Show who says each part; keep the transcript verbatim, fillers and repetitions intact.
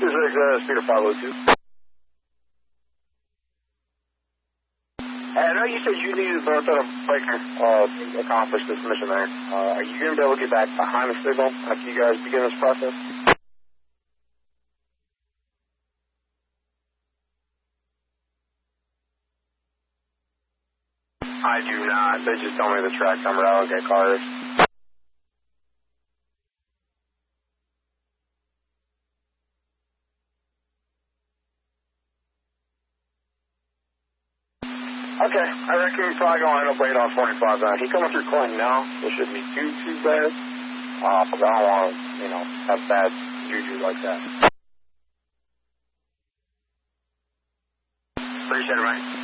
Speaker 1: This is uh, Speeder five oh two. I know you said you needed both of breaker uh, to accomplish this mission there. Uh, are you going to be able to get back behind the signal after you guys begin this process? I do not. They just told me the track number. I don't get cars. Okay, I reckon we're probably going to end up waiting on forty-five now. He coming through Clinton now. It shouldn't be too, too bad. Uh, but I don't want to, you know, have bad juju like that. Appreciate it, man.